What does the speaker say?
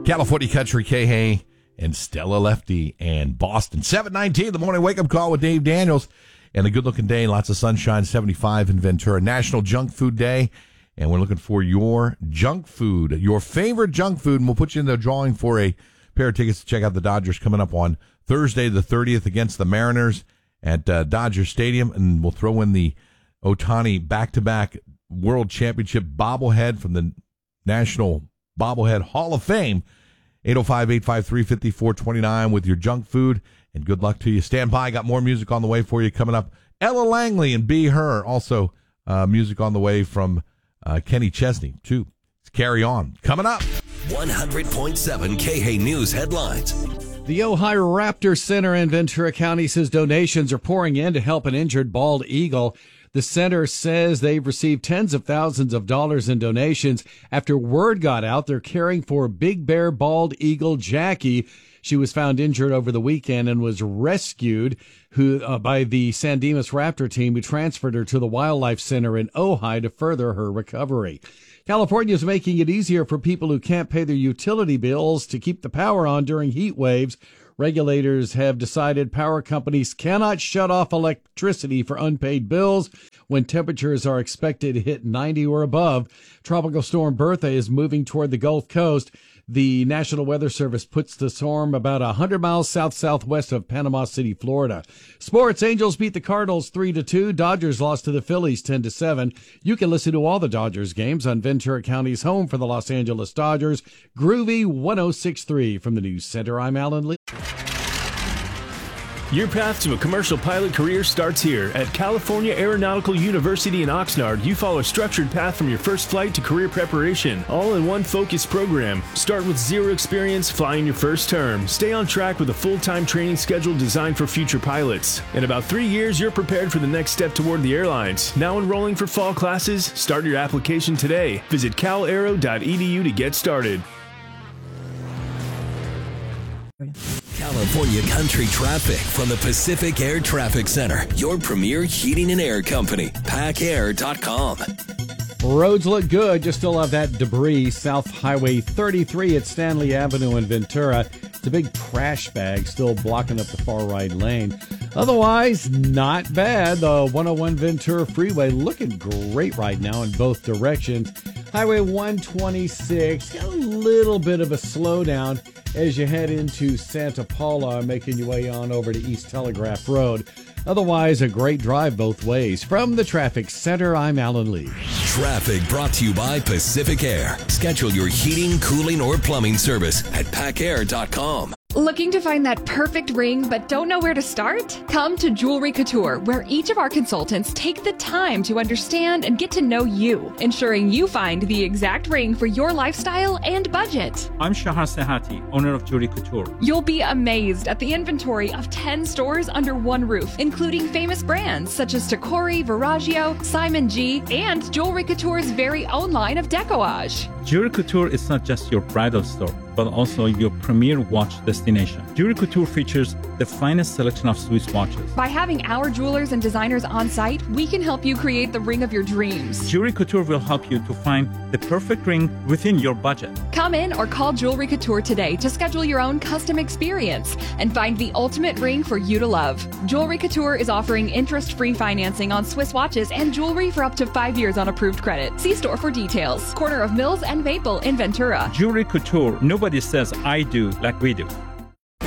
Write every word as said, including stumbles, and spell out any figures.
California Country, K-Hay, and Stella Lefty, and Boston. seven nineteen, the morning wake-up call with Dave Daniels. And a good-looking day, lots of sunshine, seventy-five in Ventura. National Junk Food Day, and we're looking for your junk food, your favorite junk food, and we'll put you in the drawing for a pair of tickets to check out the Dodgers coming up on Thursday the thirtieth against the Mariners at uh, Dodger Stadium, and we'll throw in the Ohtani back-to-back World Championship bobblehead from the National Bobblehead Hall of Fame. eight oh five, eight five three, five four two nine with your junk food. And good luck to you. Stand by. Got more music on the way for you coming up. Ella Langley and Be Her. Also, uh, music on the way from uh, Kenny Chesney, too. Let's carry on. Coming up. one hundred point seven K-Hay News headlines. The Ojai Raptor Center in Ventura County says donations are pouring in to help an injured bald eagle. The center says they've received tens of thousands of dollars in donations after word got out they're caring for Big Bear bald eagle Jackie. She was found injured over the weekend and was rescued who, uh, by the San Dimas Raptor team, who transferred her to the Wildlife Center in Ojai to further her recovery. California is making it easier for people who can't pay their utility bills to keep the power on during heat waves. Regulators have decided power companies cannot shut off electricity for unpaid bills when temperatures are expected to hit ninety or above. Tropical Storm Bertha is moving toward the Gulf Coast. The National Weather Service puts the storm about one hundred miles south-southwest of Panama City, Florida. Sports, Angels beat the Cardinals three to two. Dodgers lost to the Phillies ten to seven. You can listen to all the Dodgers games on Ventura County's home for the Los Angeles Dodgers. Groovy one oh six point three from the News Center. I'm Alan Lee. Your path to a commercial pilot career starts here. At California Aeronautical University in Oxnard, you follow a structured path from your first flight to career preparation, all in one focused program. Start with zero experience flying your first term. Stay on track with a full-time training schedule designed for future pilots. In about three years, you're prepared for the next step toward the airlines. Now enrolling for fall classes? Start your application today. Visit cal aero dot e d u to get started. California Country Traffic from the Pacific Air Traffic Center, your premier heating and air company, pack air dot com. Roads look good. You still have that debris. South Highway thirty-three at Stanley Avenue in Ventura. It's a big trash bag still blocking up the far right lane. Otherwise, not bad. The one oh one Ventura Freeway looking great right now in both directions. Highway one twenty-six, got a little bit of a slowdown as you head into Santa Paula, making your way on over to East Telegraph Road. Otherwise, a great drive both ways. From the Traffic Center, I'm Alan Lee. Traffic brought to you by Pacific Air. Schedule your heating, cooling, or plumbing service at pack air dot com. Looking to find that perfect ring but don't know where to start? Come to Jewelry Couture, where each of our consultants take the time to understand and get to know you, ensuring you find the exact ring for your lifestyle and budget. I'm Shahar Sehati, owner of Jewelry Couture. You'll be amazed at the inventory of ten stores under one roof, including famous brands such as Tacori, Veragio, Simon G, and Jewelry Couture's very own line of decoupage. Jewelry Couture is not just your bridal store, but also your premier watch destination. Jewelry Couture features the finest selection of Swiss watches. By having our jewelers and designers on site, we can help you create the ring of your dreams. Jewelry Couture will help you to find the perfect ring within your budget. Come in or call Jewelry Couture today to schedule your own custom experience and find the ultimate ring for you to love. Jewelry Couture is offering interest-free financing on Swiss watches and jewelry for up to five years on approved credit. See store for details. Corner of Mills and Maple in Ventura. Jewelry Couture, nobody says I do like we do.